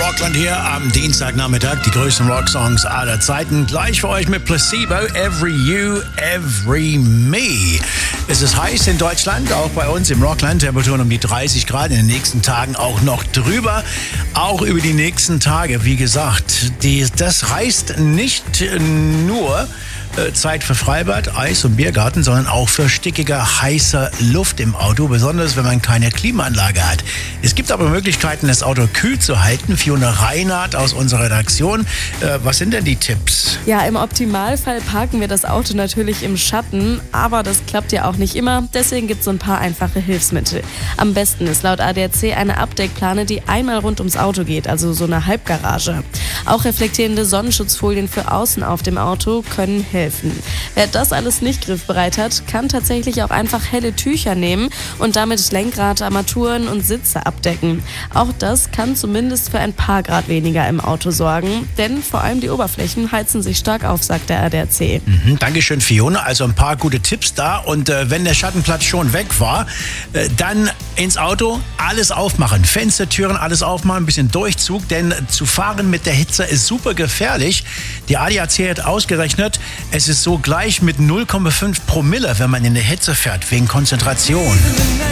Rockland hier am Dienstagnachmittag. Die größten Rocksongs aller Zeiten. Gleich für euch mit Placebo, Every You, Every Me. Es ist heiß in Deutschland, auch bei uns im Rockland. Temperaturen um die 30 Grad, in den nächsten Tagen auch noch drüber. Auch über die nächsten Tage, wie gesagt. Das heißt nicht nur Zeit für Freibad, Eis und Biergarten, sondern auch für stickige, heiße Luft im Auto, besonders wenn man keine Klimaanlage hat. Es gibt aber Möglichkeiten, das Auto kühl zu halten. Fiona Reinhardt aus unserer Redaktion. Was sind denn die Tipps? Ja, im Optimalfall parken wir das Auto natürlich im Schatten, aber das klappt ja auch nicht immer. Deswegen gibt es so ein paar einfache Hilfsmittel. Am besten ist laut ADAC eine Abdeckplane, die einmal rund ums Auto geht, also so eine Halbgarage. Auch reflektierende Sonnenschutzfolien für außen auf dem Auto können helfen. Wer das alles nicht griffbereit hat, kann tatsächlich auch einfach helle Tücher nehmen und damit Lenkrad, Armaturen und Sitze abdecken. Auch das kann zumindest für ein paar Grad weniger im Auto sorgen, denn vor allem die Oberflächen heizen sich stark auf, sagt der ADAC. Dankeschön, Fiona. Also ein paar gute Tipps da. Und wenn der Schattenplatz schon weg war, dann ins Auto alles aufmachen. Fenster, Türen, alles aufmachen, ein bisschen Durchzug, denn zu fahren mit der Hitze ist super gefährlich. Die ADAC hat ausgerechnet, es ist so gleich mit 0,5 Promille, wenn man in der Hitze fährt, wegen Konzentration.